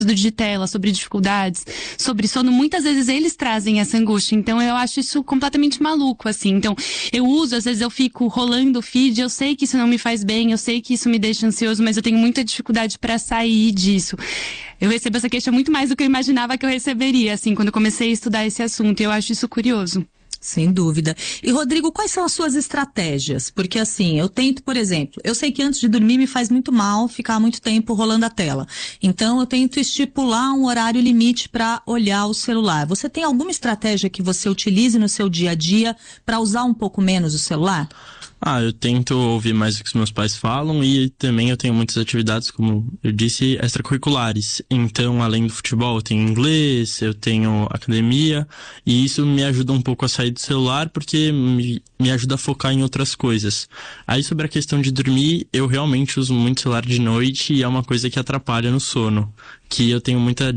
de tela, sobre dificuldades, sobre sono, muitas vezes eles trazem essa angústia. Então eu acho isso completamente maluco, assim. Então eu uso, às vezes eu fico rolando o feed, eu sei que isso não me faz bem, eu sei que isso me deixa ansioso, mas eu tenho muita dificuldade para sair disso. Eu recebo essa queixa muito mais do que eu imaginava que eu receberia, assim, quando eu comecei a estudar esse assunto. E eu acho isso curioso. Sem dúvida. E, Rodrigo, quais são as suas estratégias? Porque, assim, eu tento, por exemplo, eu sei que antes de dormir me faz muito mal ficar muito tempo rolando a tela. Então, eu tento estipular um horário limite para olhar o celular. Você tem alguma estratégia que você utilize no seu dia a dia para usar um pouco menos o celular? Eu tento ouvir mais o que os meus pais falam e também eu tenho muitas atividades, como eu disse, extracurriculares. Então, além do futebol, eu tenho inglês, eu tenho academia e isso me ajuda um pouco a sair do celular porque me ajuda a focar em outras coisas. Aí, sobre a questão de dormir, eu realmente uso muito celular de noite e é uma coisa que atrapalha no sono, que eu tenho muito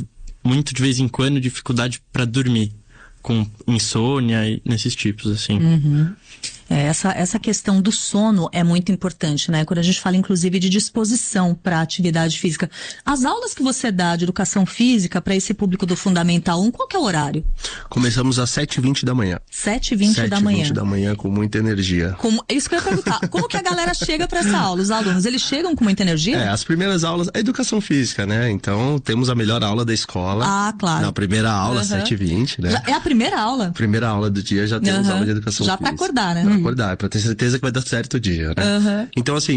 de vez em quando dificuldade para dormir, com insônia e nesses tipos, assim. Uhum. Essa questão do sono é muito importante, né? Quando a gente fala, inclusive, de disposição para a atividade física. As aulas que você dá de educação física para esse público do Fundamental 1, qual que é o horário? Começamos às 7h20 da manhã. 7h20 da manhã. 7h20 da manhã, com muita energia. Isso que eu ia perguntar. Como que a galera chega para essa aula? Os alunos, eles chegam com muita energia? As primeiras aulas, a educação física, né? Então, temos a melhor aula da escola. Claro. Na primeira aula, 7h20, né? É a primeira aula? Primeira aula do dia, já temos aula de educação física. Já para acordar, né? Acordar, pra ter certeza que vai dar certo o dia, né? Então, assim,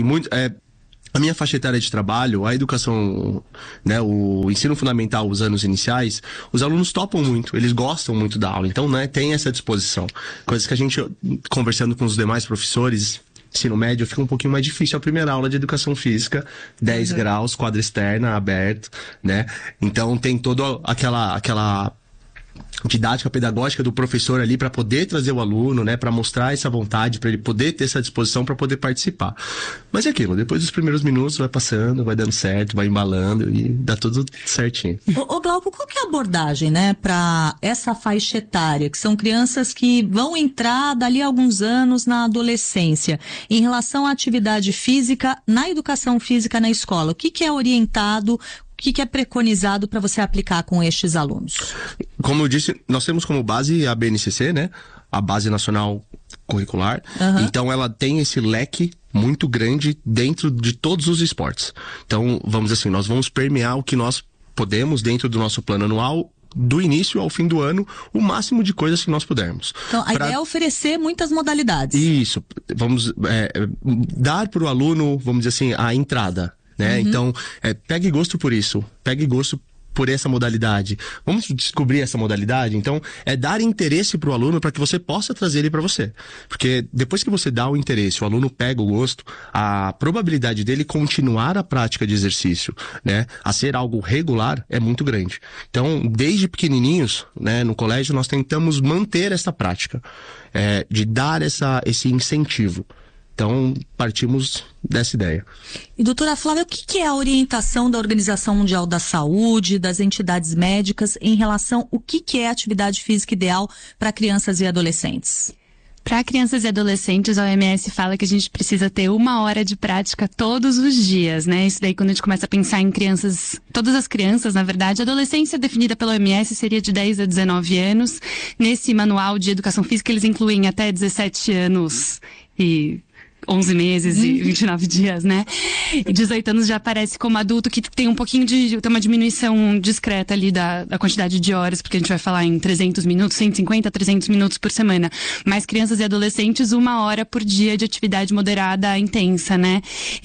a minha faixa etária de trabalho, a educação, né, o ensino fundamental, os anos iniciais, os alunos topam muito, eles gostam muito da aula, então, né, tem essa disposição. Coisas que a gente, conversando com os demais professores, ensino médio, fica um pouquinho mais difícil a primeira aula de educação física, 10 graus, quadra externa, aberto, né? Então, tem toda aquela didática pedagógica do professor ali para poder trazer o aluno, né, para mostrar essa vontade, para ele poder ter essa disposição para poder participar. Mas é aquilo, depois dos primeiros minutos vai passando, vai dando certo, vai embalando e dá tudo certinho. Ô Glauco, qual que é a abordagem, né, para essa faixa etária, que são crianças que vão entrar dali a alguns anos na adolescência, em relação à atividade física, na educação física na escola? O que é orientado? O que é preconizado para você aplicar com estes alunos? Como eu disse, nós temos como base a BNCC, né? A Base Nacional Curricular. Então, ela tem esse leque muito grande dentro de todos os esportes. Então, vamos dizer assim, nós vamos permear o que nós podemos dentro do nosso plano anual, do início ao fim do ano, o máximo de coisas que nós pudermos. Então, a ideia é oferecer muitas modalidades. Isso. Vamos dar para o aluno, vamos dizer assim, a entrada, né? Então, pegue gosto por isso, pegue gosto por essa modalidade. Vamos descobrir essa modalidade? Então, é dar interesse para o aluno para que você possa trazer ele para você. Porque depois que você dá o interesse, o aluno pega o gosto, a probabilidade dele continuar a prática de exercício, né, a ser algo regular, é muito grande. Então, desde pequenininhos, né, no colégio, nós tentamos manter essa prática, de dar esse incentivo. Então, partimos dessa ideia. E, doutora Flávia, o que é a orientação da Organização Mundial da Saúde, das entidades médicas, em relação ao que é a atividade física ideal para crianças e adolescentes? Para crianças e adolescentes, a OMS fala que a gente precisa ter 1 hora de prática todos os dias, né? Isso daí, quando a gente começa a pensar em crianças, todas as crianças, na verdade, a adolescência definida pela OMS seria de 10 a 19 anos. Nesse manual de educação física, eles incluem até 17 anos e 11 meses e 29 dias, né? E 18 anos já aparece como adulto, que tem um pouquinho tem uma diminuição discreta ali da quantidade de horas, porque a gente vai falar em 300 minutos, 150 a 300 minutos por semana. Mas crianças e adolescentes, 1 hora por dia de atividade moderada intensa, né?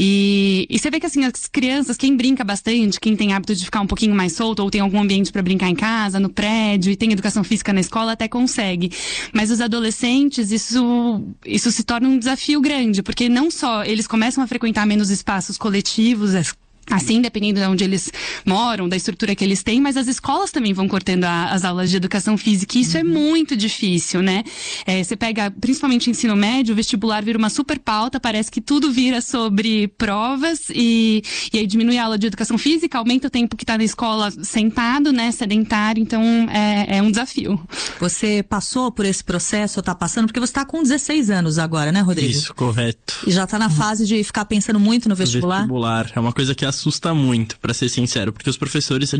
E você vê que, assim, as crianças, quem brinca bastante, quem tem hábito de ficar um pouquinho mais solto, ou tem algum ambiente para brincar em casa, no prédio, e tem educação física na escola, até consegue. Mas os adolescentes, isso se torna um desafio grande, porque não só eles começam a frequentar menos espaços coletivos, assim, dependendo de onde eles moram, da estrutura que eles têm, mas as escolas também vão cortando as aulas de educação física, e isso é muito difícil, né? Você pega, principalmente ensino médio, o vestibular vira uma super pauta, parece que tudo vira sobre provas, e aí diminui a aula de educação física, aumenta o tempo que está na escola sentado, né, sedentário, então é um desafio. Você passou por esse processo, ou está passando, porque você está com 16 anos agora, né, Rodrigo? Isso, correto. E já está na fase de ficar pensando muito no vestibular? Vestibular, é uma coisa que assusta assusta muito, pra ser sincero, porque os professores